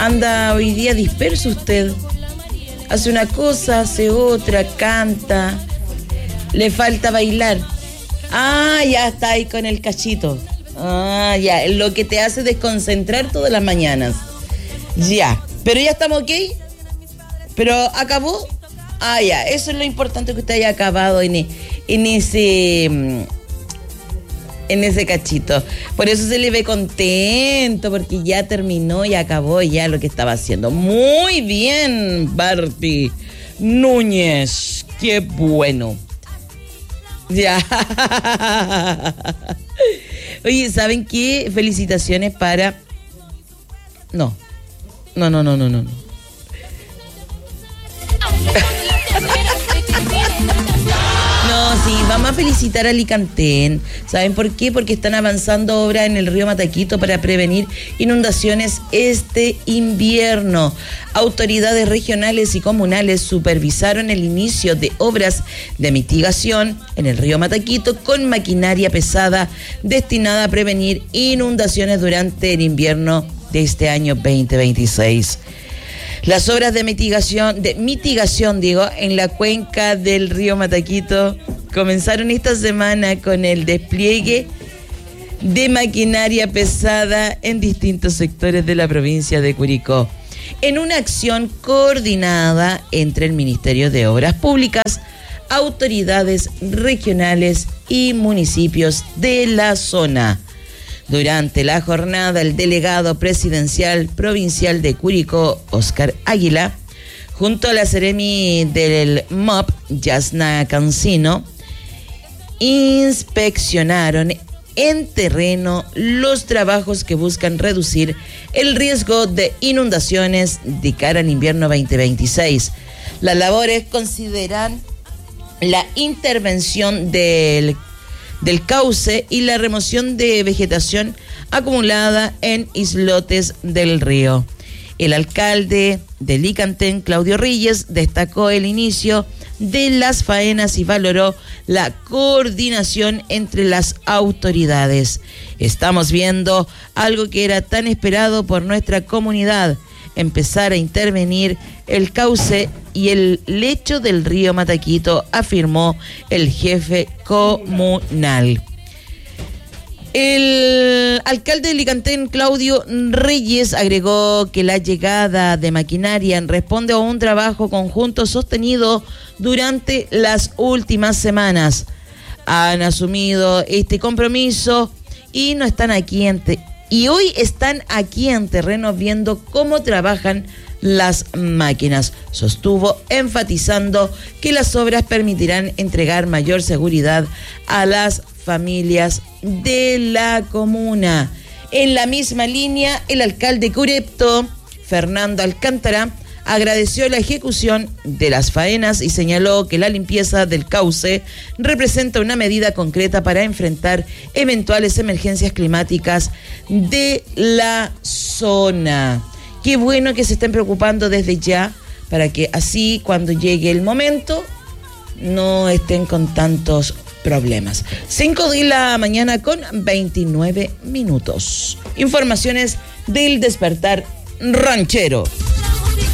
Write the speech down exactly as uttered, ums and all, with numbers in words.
anda hoy día disperso usted. Hace una cosa, hace otra, canta. Le falta bailar. Ah, ya está ahí con el cachito. Ah, ya, lo que te hace desconcentrar todas las mañanas. Ya, pero ya estamos ok. Pero acabó. Ah, ya, eso es lo importante, que usted haya acabado en, en ese en ese cachito. Por eso se le ve contento, porque ya terminó y acabó ya lo que estaba haciendo. Muy bien, Barty Núñez, qué bueno. Ya. Oye, ¿saben qué? Felicitaciones para... No, no, no, no, no, no. No, sí, vamos a felicitar a Licantén. ¿Saben por qué? Porque están avanzando obras en el río Mataquito para prevenir inundaciones este invierno. Autoridades regionales y comunales supervisaron el inicio de obras de mitigación en el río Mataquito con maquinaria pesada destinada a prevenir inundaciones durante el invierno de este año veinte veintiséis. Las obras de mitigación, de mitigación, digo, en la cuenca del río Mataquito comenzaron esta semana con el despliegue de maquinaria pesada en distintos sectores de la provincia de Curicó, en una acción coordinada entre el Ministerio de Obras Públicas, autoridades regionales y municipios de la zona. Durante la jornada, el delegado presidencial provincial de Curicó, Óscar Águila, junto a la seremi del M O P, Yasna Cancino, inspeccionaron en terreno los trabajos que buscan reducir el riesgo de inundaciones de cara al invierno veinte veintiséis. Las labores consideran la intervención del del cauce y la remoción de vegetación acumulada en islotes del río. El alcalde de Licantén, Claudio Reyes, destacó el inicio de las faenas y valoró la coordinación entre las autoridades. Estamos viendo algo que era tan esperado por nuestra comunidad, empezar a intervenir el cauce y el lecho del río Mataquito, afirmó el jefe comunal. El alcalde de Licantén, Claudio Reyes, agregó que la llegada de maquinaria responde a un trabajo conjunto sostenido durante las últimas semanas. Han asumido este compromiso y no están aquí en te- y hoy están aquí en terreno viendo cómo trabajan las máquinas. Sostuvo, enfatizando que las obras permitirán entregar mayor seguridad a las familias de la comuna. En la misma línea, el alcalde Curepto, Fernando Alcántara, agradeció la ejecución de las faenas y señaló que la limpieza del cauce representa una medida concreta para enfrentar eventuales emergencias climáticas de la zona. Qué bueno que se estén preocupando desde ya para que así, cuando llegue el momento, no estén con tantos problemas. cinco de la mañana con veintinueve minutos. Informaciones del Despertar Ranchero.